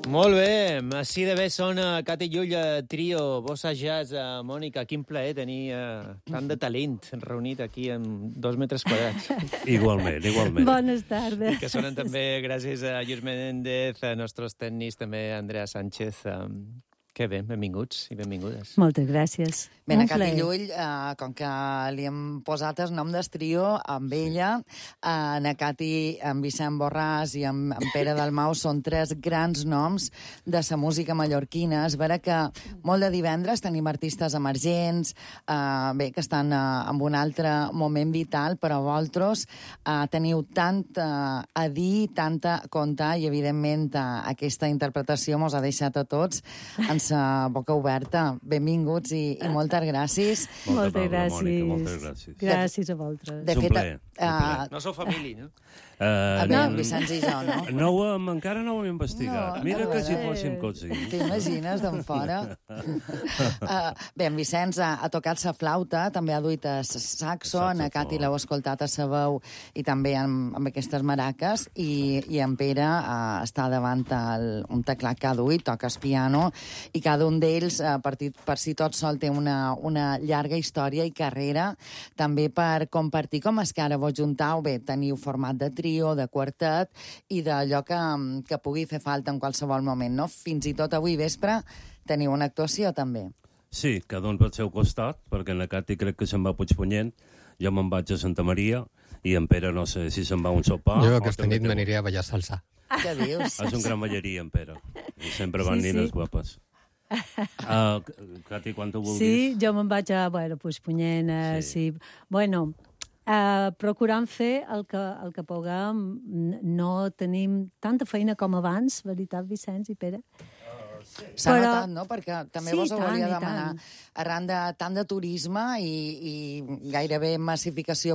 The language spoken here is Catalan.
Molt bé, així de bé sona Cati Llull, trio, bossa jazz, Mònica, quin plaer tenir tant de talent reunit aquí en 2 metres quadrats. Igualment, igualment. Bones tardes. I que sonen també gràcies a Lluís Menéndez, a nostres tècnics, també a Andrea Sánchez. Que bé, benvinguts i benvingudes. Moltes gràcies. Bé, a Cati Llull, com que li hem posat el nom d'estrio amb ella, en Cati, en Vicent Borràs i en Pere Dalmau són 3 grans noms de la música mallorquina. És vera que molt de divendres tenim artistes emergents, bé, que estan en un altre moment vital, però vosaltres teniu tant a dir, tant a contar, i evidentment aquesta interpretació mos ha deixat a tots en la boca oberta. Benvinguts i moltes gràcies. Moltes gràcies. Mònica, moltes gràcies. Gràcies a vosaltres. De fet, no sou família, no? A veure, Vicenç i jo, no? Encara no ho hem investigat. Mira que si fóssim cosins. T'imagines d'en fora? Bé, en Vicenç ha tocat la flauta, també ha duit el saxo, en Cati l'heu escoltat a la veu i també amb aquestes maraques, i en Pere està davant un teclat que ha duit, toca el piano, i cada un d'ells, per si tot sol, té una llarga història i carrera, també per compartir com és que ara vos juntau. Bé, teniu format de trio, de quartet, i d'allò que pugui fer falta en qualsevol moment, no? Fins i tot avui vespre teniu una actuació, també. Sí, cada un pel seu costat, perquè en la Cati crec que se'n va a Puigpunyent, jo me'n vaig a Santa Maria, i en Pere no sé si se'n va a un sopar... Jo aquesta nit m'aniré a ballar salsa. Què dius? És un gran ballerí, en Pere. I sempre van nines guapes. Cati, quan tu vulguis. Sí, jo me'n vaig a Puigpunyent, sí. Bueno, procurant fer el que puguem. No tenim tanta feina com abans, veritat, Vicenç i Pere? S'ha notat, no? Perquè també vos hauria de demanar, arran de tant de turisme i gairebé massificació